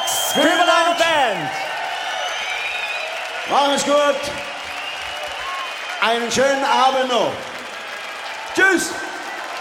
Scribbler Band. Machen es gut. Einen schönen Abend noch. Tschüss.